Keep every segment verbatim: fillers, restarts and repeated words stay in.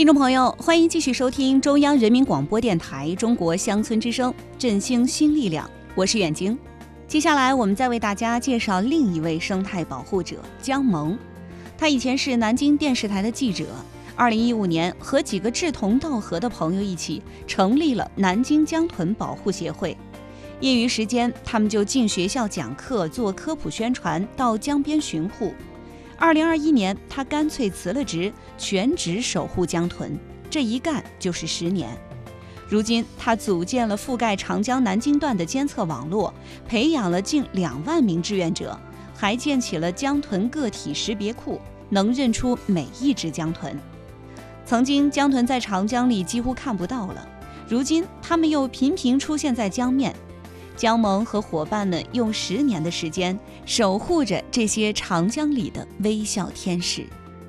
听众朋友，欢迎继续收听中央人民广播电台中国乡村之声，振兴新力量，我是远晶。接下来我们再为大家介绍另一位生态保护者姜萌。他以前是南京电视台的记者，二零一五年和几个志同道合的朋友一起成立了南京江豚保护协会。业余时间，他们就进学校讲课，做科普宣传，到江边巡护。二零二一年，他干脆辞了职，全职守护江豚，这一干就是十年。如今，他组建了覆盖长江南京段的监测网络，培养了近两万名志愿者，还建起了江豚个体识别库，能认出每一只江豚。曾经，江豚在长江里几乎看不到了，如今它们又频频出现在江面。姜萌和伙伴们用十年的时间守护着这些长江里的微笑天使。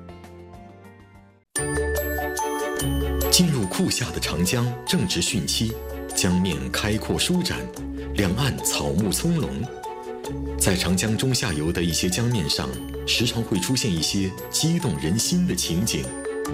进入库下的长江正值汛期，江面开阔舒展，两岸草木葱茏。在长江中下游的一些江面上，时常会出现一些激动人心的情景。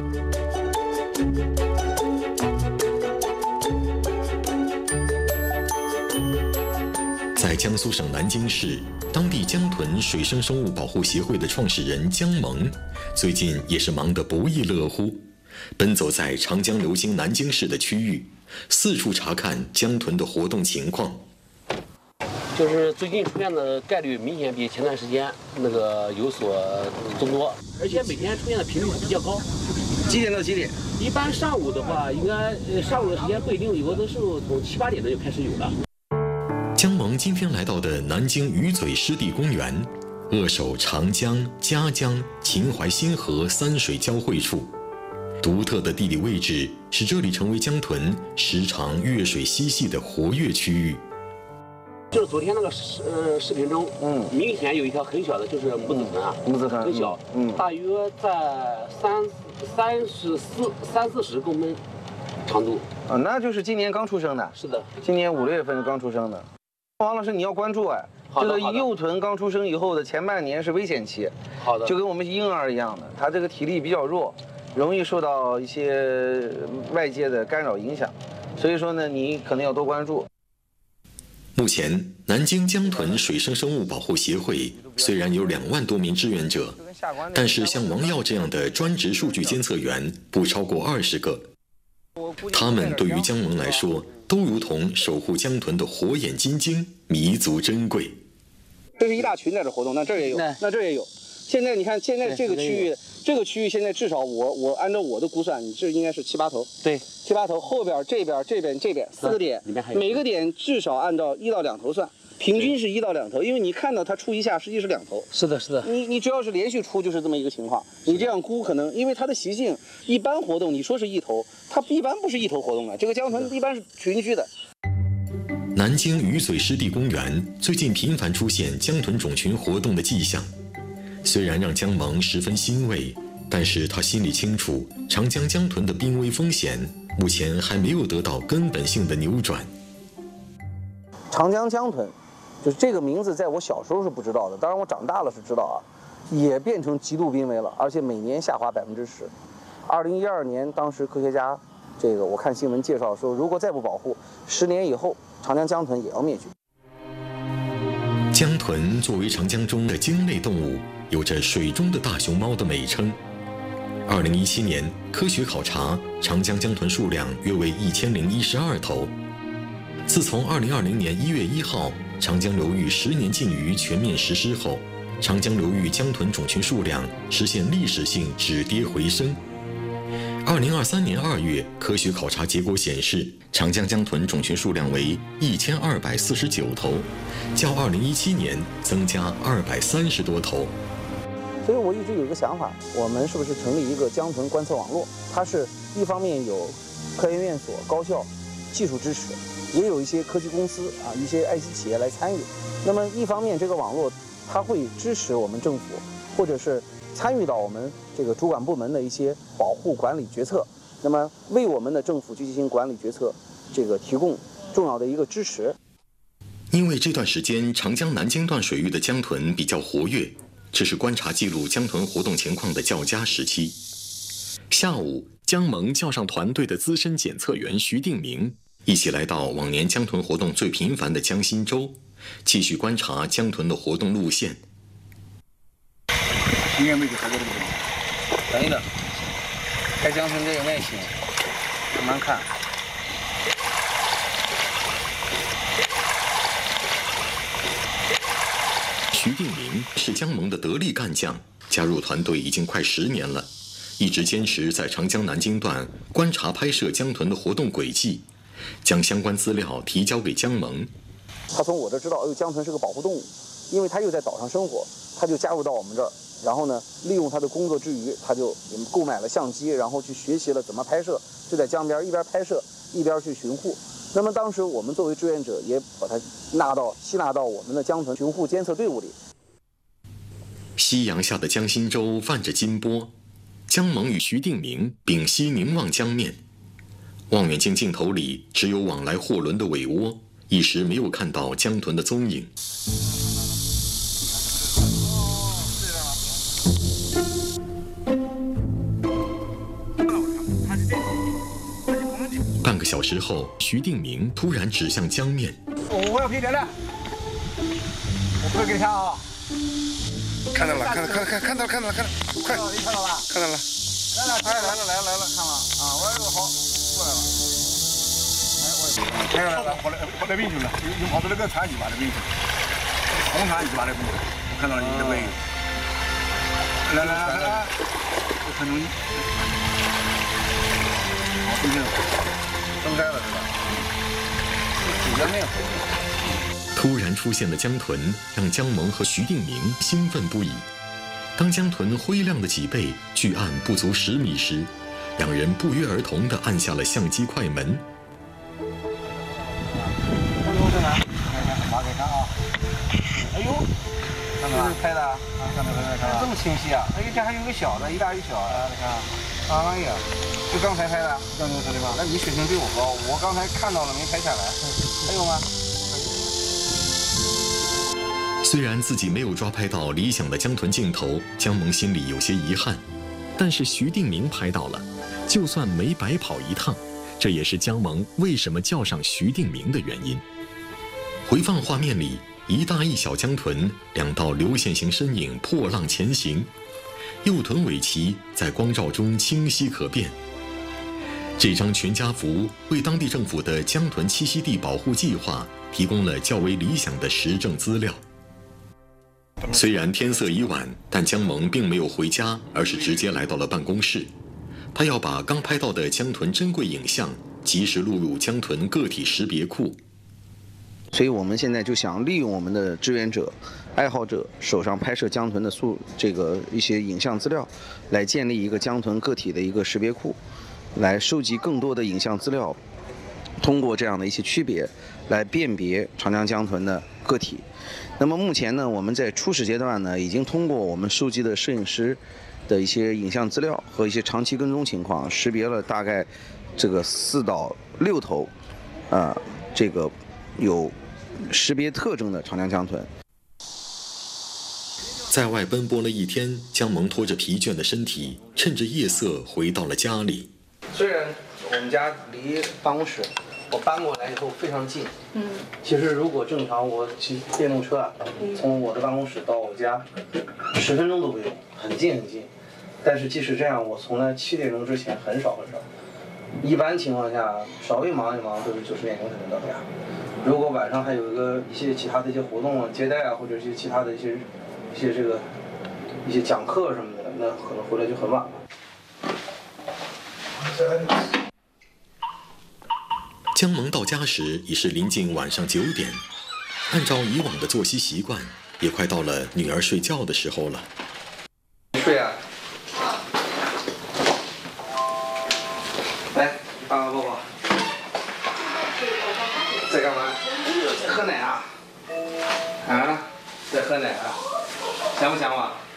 在江苏省南京市，当地江豚水生生物保护协会的创始人姜萌，最近也是忙得不亦乐乎，奔走在长江流经南京市的区域，四处查看江豚的活动情况。 就是最近出现的概率明显比前段时间那个有所增多，而且每天出现的频率比较高。 几点到几点？ 一般上午的话，应该上午的时间不一定，有的时候从七八点钟就开始有了。 姜萌今天来到的南京鱼嘴湿地公园，扼守长江、夹江、秦淮新河三水交汇处，独特的地理位置使这里成为江豚时常越水嬉戏的活跃区域。 就是昨天那个视呃视频中，嗯，明显有一条很小的，就是母子豚啊， 母子豚很小，嗯，大约在三三十四三四十公分长度。 啊，那就是今年刚出生的。 是的， 今年五六月份刚出生的。王老师，你要关注哎，这个幼豚刚出生以后的前半年是危险期， 好的， 就跟我们婴儿一样的，他这个体力比较弱，容易受到一些外界的干扰影响，所以说呢，你可能要多关注。 目前，南京江豚水生生物保护协会虽然有两万多名志愿者，但是像王耀这样的专职数据监测员不超过二十个。他们对于姜萌来说，都如同守护江豚的火眼金睛，弥足珍贵。 这是一大群在这活动，那这儿也有，那这儿也有。现在你看，现在这个区域，这个区域现在至少我我按照我的估算，你这应该是七八头。 对， 七八头，后边这边这边这边四个点，每个点至少按照一到两头算，平均是一到两头，因为你看到它出一下，实际是两头。 是的，是的。 你你只要是连续出，就是这么一个情况。你这样估可能，因为它的习性，一般活动你说是一头，它一般不是一头活动的。这个江豚一般是群居的。 南京鱼嘴湿地公园最近频繁出现江豚种群活动的迹象，虽然让姜萌十分欣慰，但是他心里清楚，长江江豚的濒危风险目前还没有得到根本性的扭转。 长江江豚，就是这个名字，在我小时候是不知道的，当然我长大了是知道啊，也变成极度濒危了，而且每年下滑百分之十。二零一二年，当时科学家，这个我看新闻介绍说，如果再不保护，十年以后长江江豚也要灭绝。 江豚作为长江中的鲸类动物，有着水中的大熊猫的美称。二零一七年，科学考察，长江江豚数量约为一千零一十二头。自从二零二零年一月一号长江流域十年禁渔全面实施后，长江流域江豚种群数量实现历史性止跌回升。二零二三年二月，科学考察结果显示，长江江豚种群数量为一千二百四十九头，较二零一七年增加二百三十多头。 所以我一直有一个想法，我们是不是成立一个江豚观测网络？它是一方面有科研院所、高校技术支持，也有一些科技公司啊、一些爱惜企业来参与。那么一方面，这个网络它会支持我们政府，或者是参与到我们这个主管部门的一些保护管理决策，那么为我们的政府去进行管理决策，这个提供重要的一个支持。 因为这段时间长江南京段水域的江豚比较活跃，这是观察记录江豚活动情况的较佳时期。下午， 江盟叫上团队的资深检测员徐定明，一起来到往年江豚活动最频繁的江心洲，继续观察江豚的活动路线。 应该没去开过这个地方，可以的。开江豚这个耐心，慢慢看。 徐定明是江盟的得力干将，加入团队已经快十年了，一直坚持在长江南京段观察拍摄江豚的活动轨迹，将相关资料提交给江盟。 他从我这知道，哎呦，江豚是个保护动物，因为他又在岛上生活，他就加入到我们这儿。然后呢，利用他的工作之余，他就购买了相机，然后去学习了怎么拍摄，就在江边一边拍摄一边去巡护。那么当时我们作为志愿者，也把他纳到吸纳到我们的江豚巡护监测队伍里。 夕阳下的江心洲泛着金波，江盟与徐定明屏息凝望江面，望远镜镜头里只有往来货轮的尾涡，一时没有看到江豚的踪影。半个小时后，徐定明突然指向江面。 我要皮点了，我不会给你看啊。 看到了，看到看看看到看到了看到了，快！ 你看到了？ 看到了。 来来来来了来了来了，看了啊！我这个好过来了。哎，我也来来来，跑来跑来冰球了，又跑到那个船去吧，那冰球，红船去吧，那冰球，我看到了你的尾。来来来来，我看中你。好，冰球。登山了是吧？主江面。 突然出现的江豚让江盟和徐定明兴奋不已。当江豚灰亮的脊背距岸不足十米时，两人不约而同地按下了相机快门。 哎呦，在哪？看看，拿给看啊！哎呦，看到了，拍的啊，看到看到看到，这么清晰啊！哎，这还有个小的，一大一小的，你看。哎呀，就刚才拍的，刚才拍的吧？那你水平比我高，我刚才看到了没拍下来。还有吗？ 虽然自己没有抓拍到理想的江豚镜头，江盟心里有些遗憾，但是徐定明拍到了，就算没白跑一趟，这也是江盟为什么叫上徐定明的原因。回放画面里，一大一小江豚两道流线型身影破浪前行，幼豚尾鳍在光照中清晰可辨。这张全家福为当地政府的江豚栖息地保护计划提供了较为理想的实证资料。虽然天色已晚，但江盟并没有回家，而是直接来到了办公室。他要把刚拍到的江豚珍贵影像及时录入江豚个体识别库。 所以我们现在就想利用我们的志愿者、爱好者手上拍摄江豚的素这个一些影像资料，来建立一个江豚个体的一个识别库，来收集更多的影像资料，通过这样的一些区别来辨别长江江豚的个体。那么目前呢，我们在初始阶段呢，已经通过我们收集的摄影师的一些影像资料和一些长期跟踪情况，识别了大概这个四到六头，啊、呃，这个有识别特征的长江江豚。 在外奔波了一天，江盟拖着疲倦的身体，趁着夜色回到了家里。 虽然我们家离办公室我搬过来以后非常近， 嗯， 其实如果正常我骑电动车啊，嗯、从我的办公室到我家十分钟都不用，很近很近。但是即使这样，我从来七点钟之前很少很少，一般情况下稍微忙一忙都是九十点钟才能到家。如果晚上还有一个一些其他的一些活动啊、接待啊，或者一些其他的一些一些这个一些讲课什么的，那可能回来就很晚了。 江盟到家时已是临近晚上九点，按照以往的作息习惯，也快到了女儿睡觉的时候了。 睡啊！来，爸爸抱抱。在干嘛？在喝奶啊？啊？在喝奶啊？想不想我？